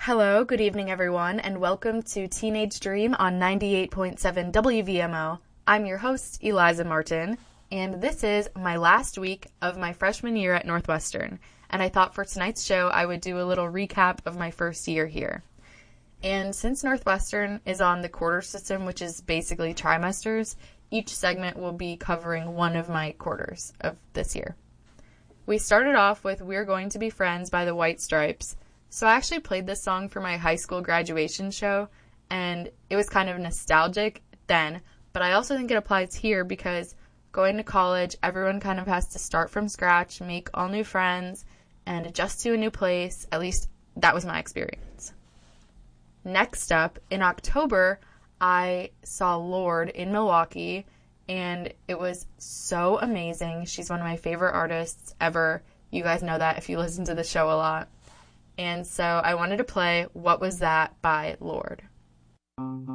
Hello, good evening, everyone, and welcome to Teenage Dream on 98.7 WVMO. I'm your host, Eliza Martin, and this is my last week of my freshman year at Northwestern, and I thought for tonight's show I would do a little recap of my first year here. And since Northwestern is on the quarter system, which is basically trimesters, each segment will be covering one of my quarters of this year. We started off with We're Going to Be Friends by the White Stripes. So I actually played this song for my high school graduation show, and it was kind of nostalgic then, but I also think it applies here because going to college, everyone kind of has to start from scratch, make all new friends, and adjust to a new place. At least that was my experience. Next up, in October, I saw Lorde in Milwaukee, and it was so amazing. She's one of my favorite artists ever. You guys know that if you listen to the show a lot. And so I wanted to play What Was That by Lorde.